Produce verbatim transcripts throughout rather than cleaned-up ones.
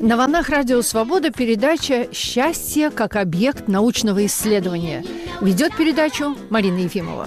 На волнах Радио Свобода передача «Счастье как объект научного исследования». Ведет передачу Марина Ефимова.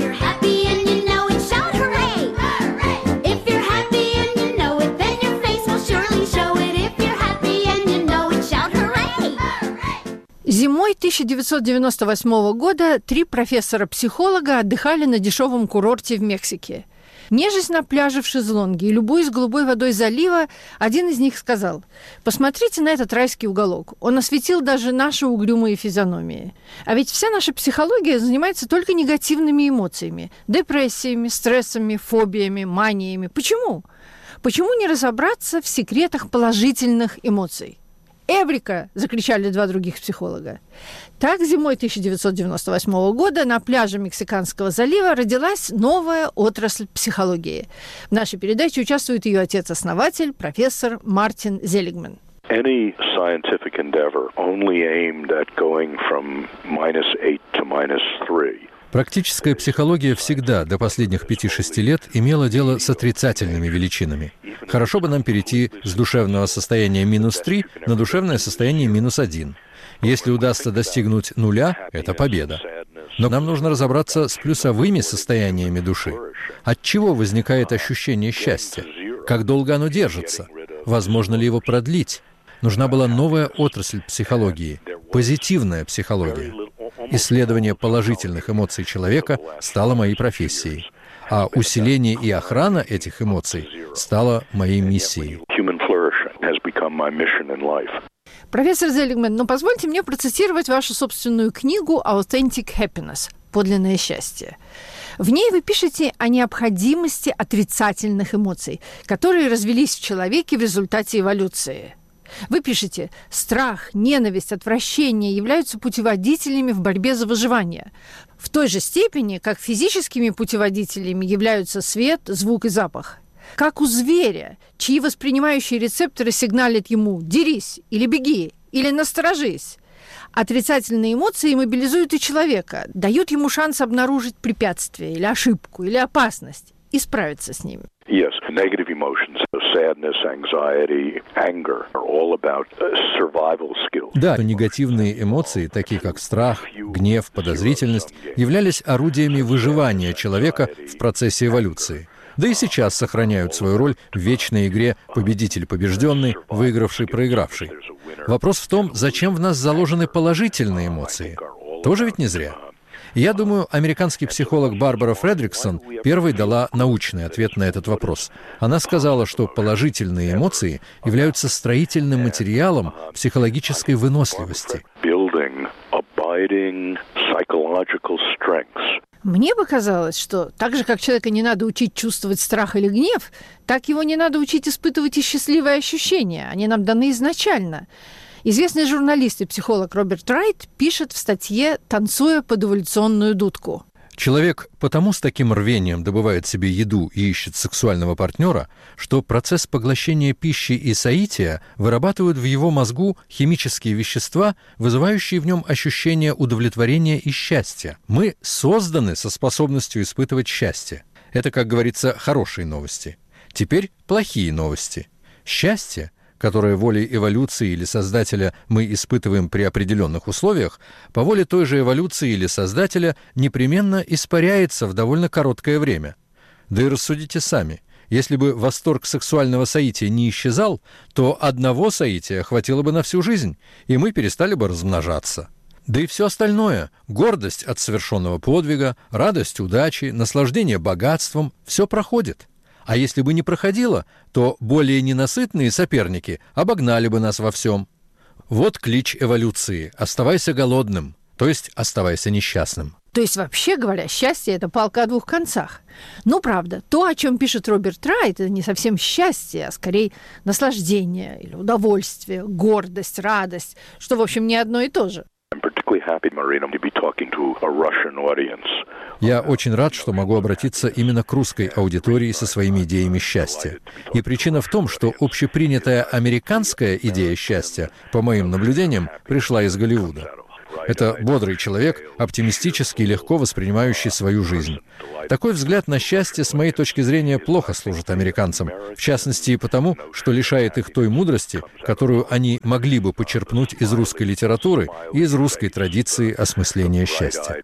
Зимой тысяча девятьсот девяносто восьмого года три профессора-психолога отдыхали на дешевом курорте в Мексике. Нежесть на пляже в шезлонге и любуясь голубой водой залива, один из них сказал: «Посмотрите на этот райский уголок. Он осветил даже наши угрюмые физиономии. А ведь вся наша психология занимается только негативными эмоциями, депрессиями, стрессами, фобиями, маниями. Почему? Почему не разобраться в секретах положительных эмоций?» «Эврика!» – закричали два других психолога. Так зимой тысяча девятьсот девяносто восьмого года на пляже Мексиканского залива родилась новая отрасль психологии. В нашей передаче участвует ее отец-основатель, профессор Мартин Зелигман. Any scientific endeavor only aimed at going from minus eight to minus three. Практическая психология всегда до последних пяти-шести лет имела дело с отрицательными величинами. Хорошо бы нам перейти с душевного состояния минус три на душевное состояние минус один. Если удастся достигнуть нуля, это победа. Но нам нужно разобраться с плюсовыми состояниями души. От чего возникает ощущение счастья? Как долго оно держится? Возможно ли его продлить? Нужна была новая отрасль психологии – позитивная психология. Исследование положительных эмоций человека стало моей профессией, а усиление и охрана этих эмоций стало моей миссией. Профессор Зелигман, ну позвольте мне процитировать вашу собственную книгу «Authentic Happiness» – «Подлинное счастье». В ней вы пишете о необходимости отрицательных эмоций, которые развились в человеке в результате эволюции. Вы пишете: страх, ненависть, отвращение являются путеводителями в борьбе за выживание. В той же степени, как физическими путеводителями являются свет, звук и запах. Как у зверя, чьи воспринимающие рецепторы сигналят ему «дерись» или «беги» или «насторожись». Отрицательные эмоции мобилизуют и человека, дают ему шанс обнаружить препятствие или ошибку, или опасность и справиться с ними. Yes, negative emotions, sadness, anxiety, anger are all about survival skills. Да, негативные эмоции, такие как страх, гнев, подозрительность, являлись орудиями выживания человека в процессе эволюции. Да и сейчас сохраняют свою роль в вечной игре победитель-побежденный, выигравший-проигравший. Вопрос в том, зачем в нас заложены положительные эмоции. Тоже ведь не зря. Я думаю, американский психолог Барбара Фредриксон первой дала научный ответ на этот вопрос. Она сказала, что положительные эмоции являются строительным материалом психологической выносливости. Мне бы казалось, что так же, как человека не надо учить чувствовать страх или гнев, так его не надо учить испытывать и счастливые ощущения. Они нам даны изначально. Известный журналист и психолог Роберт Райт пишет в статье «Танцуя под эволюционную дудку». Человек потому с таким рвением добывает себе еду и ищет сексуального партнера, что процесс поглощения пищи и соития вырабатывают в его мозгу химические вещества, вызывающие в нем ощущение удовлетворения и счастья. Мы созданы со способностью испытывать счастье. Это, как говорится, хорошие новости. Теперь плохие новости. Счастье, которое волей эволюции или Создателя мы испытываем при определенных условиях, по воле той же эволюции или Создателя непременно испаряется в довольно короткое время. Да и рассудите сами. Если бы восторг сексуального соития не исчезал, то одного соития хватило бы на всю жизнь, и мы перестали бы размножаться. Да и все остальное – гордость от совершенного подвига, радость удачи, наслаждение богатством – все проходит. А если бы не проходило, то более ненасытные соперники обогнали бы нас во всем. Вот клич эволюции – оставайся голодным, то есть оставайся несчастным. То есть, вообще говоря, счастье – это палка о двух концах. Ну, правда, то, о чем пишет Роберт Райт, это не совсем счастье, а скорее наслаждение или удовольствие, гордость, радость, что, в общем, не одно и то же. Я очень рад, что могу обратиться именно к русской аудитории со своими идеями счастья. И причина в том, что общепринятая американская идея счастья, по моим наблюдениям, пришла из Голливуда. Это бодрый человек, оптимистически и легко воспринимающий свою жизнь. Такой взгляд на счастье, с моей точки зрения, плохо служит американцам. В частности, и потому, что лишает их той мудрости, которую они могли бы почерпнуть из русской литературы и из русской традиции осмысления счастья.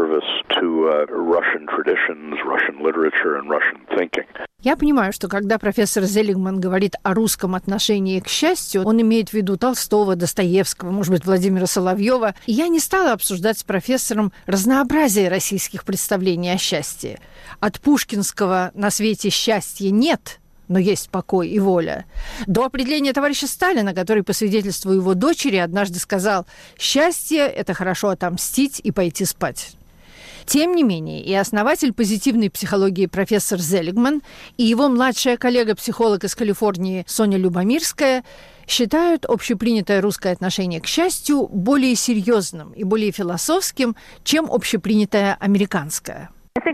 Я понимаю, что когда профессор Зелигман говорит о русском отношении к счастью, он имеет в виду Толстого, Достоевского, может быть, Владимира Соловьева. И я не стала обсуждать с профессором разнообразие российских представлений о счастье. От пушкинского «на свете счастья нет», но есть покой и воля, до определения товарища Сталина, который, по свидетельству его дочери, однажды сказал: «Счастье – это хорошо отомстить и пойти спать». Тем не менее, и основатель позитивной психологии профессор Зелигман, и его младшая коллега-психолог из Калифорнии Соня Любомирская считают общепринятое русское отношение к счастью более серьезным и более философским, чем общепринятое американское.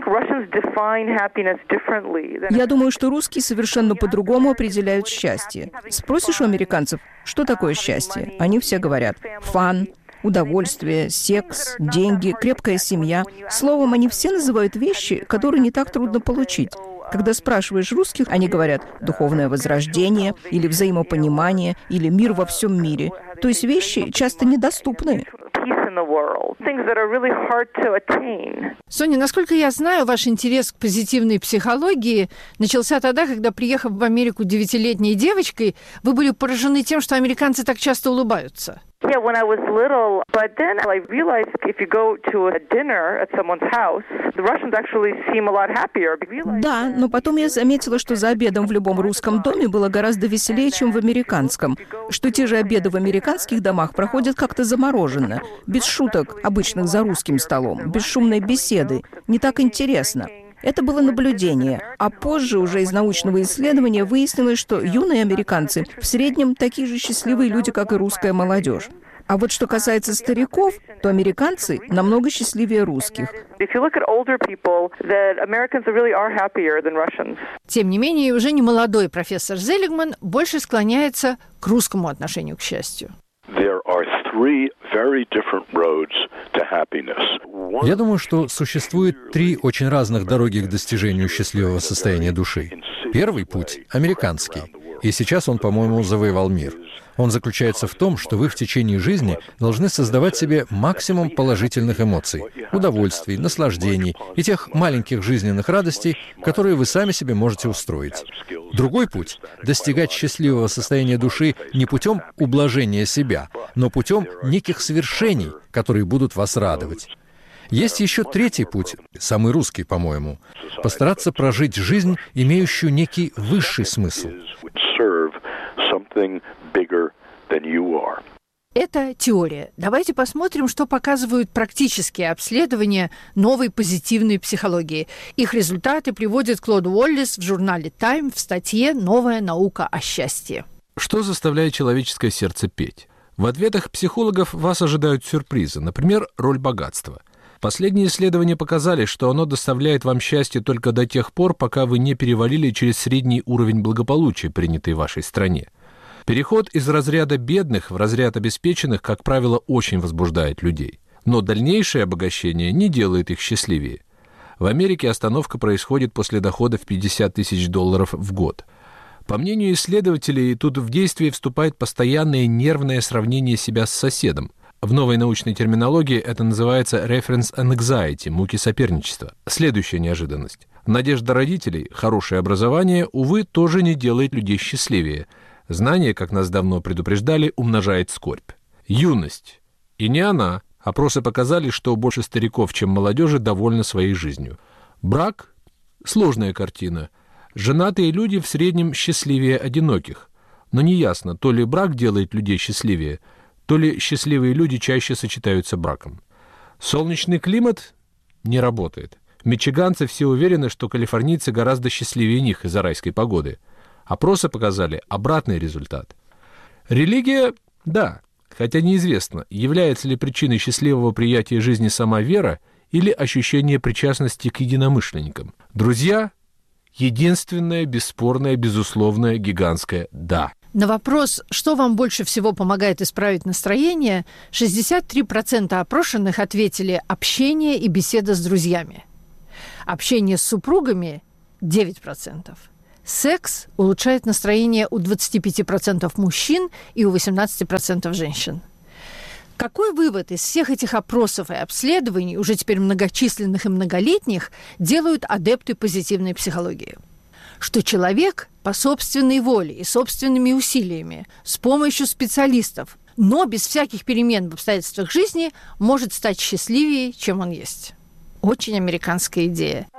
Я думаю, что русские совершенно по-другому определяют счастье. Спросишь у американцев, что такое счастье? Они все говорят «фан», удовольствие, секс, деньги, крепкая семья. Словом, они все называют вещи, которые не так трудно получить. Когда спрашиваешь русских, они говорят «духовное возрождение» или «взаимопонимание» или «мир во всем мире». То есть вещи часто недоступны. Соня, насколько я знаю, ваш интерес к позитивной психологии начался тогда, когда, приехав в Америку девятилетней девочкой, вы были поражены тем, что американцы так часто улыбаются. Yeah, when I was little, but then I realized if you go to a dinner at someone's house, the Russians actually seem a lot happier. Да, но потом я заметила, что за обедом в любом русском доме было гораздо веселее, чем в американском. Что те же обеды в американских домах проходят как-то замороженно, без шуток, обычных за русским столом, без шумной беседы. Не так интересно. Это было наблюдение. А позже уже из научного исследования выяснилось, что юные американцы в среднем такие же счастливые люди, как и русская молодежь. А вот что касается стариков, то американцы намного счастливее русских. Тем не менее, уже не молодой профессор Зелигман больше склоняется к русскому отношению к счастью. Я думаю, что существует три очень разных дороги к достижению счастливого состояния души. Первый путь – американский, и сейчас он, по-моему, завоевал мир. Он заключается в том, что вы в течение жизни должны создавать себе максимум положительных эмоций, удовольствий, наслаждений и тех маленьких жизненных радостей, которые вы сами себе можете устроить. Другой путь – достигать счастливого состояния души не путем ублажения себя, но путем неких свершений, которые будут вас радовать. Есть еще третий путь, самый русский, по-моему, постараться прожить жизнь, имеющую некий высший смысл. Это теория. Давайте посмотрим, что показывают практические обследования новой позитивной психологии. Их результаты приводит Клод Уоллес в журнале Time в статье «Новая наука о счастье». Что заставляет человеческое сердце петь? В ответах психологов вас ожидают сюрпризы, например, роль богатства. Последние исследования показали, что оно доставляет вам счастье только до тех пор, пока вы не перевалили через средний уровень благополучия, принятый в вашей стране. Переход из разряда бедных в разряд обеспеченных, как правило, очень возбуждает людей. Но дальнейшее обогащение не делает их счастливее. В Америке остановка происходит после дохода в пятьдесят тысяч долларов в год. По мнению исследователей, тут в действие вступает постоянное нервное сравнение себя с соседом. В новой научной терминологии это называется reference anxiety, муки соперничества. Следующая неожиданность. Надежда родителей, хорошее образование, увы, тоже не делает людей счастливее. Знание, как нас давно предупреждали, умножает скорбь. Юность. И не она. Опросы показали, что больше стариков, чем молодежи, довольны своей жизнью. Брак – сложная картина. Женатые люди в среднем счастливее одиноких. Но неясно, то ли брак делает людей счастливее, то ли счастливые люди чаще сочетаются браком. Солнечный климат не работает. Мичиганцы все уверены, что калифорнийцы гораздо счастливее них из-за райской погоды. Опросы показали обратный результат. Религия – да, хотя неизвестно, является ли причиной счастливого приятия жизни сама вера или ощущение причастности к единомышленникам. Друзья – единственное, бесспорное, безусловное, гигантское «да». На вопрос, что вам больше всего помогает исправить настроение, шестьдесят три процента опрошенных ответили «общение и беседа с друзьями». Общение с супругами – девять процентов. Секс улучшает настроение у двадцати пяти процентов мужчин и у восемнадцати процентов женщин. Какой вывод из всех этих опросов и обследований, уже теперь многочисленных и многолетних, делают адепты позитивной психологии? Что человек по собственной воле и собственными усилиями, с помощью специалистов, но без всяких перемен в обстоятельствах жизни, может стать счастливее, чем он есть. Очень американская идея.